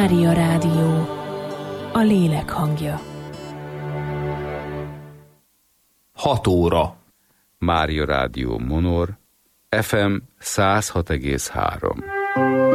Mária Rádió, a lélek hangja. 6 óra. Mária Rádió Monor, FM 106,3.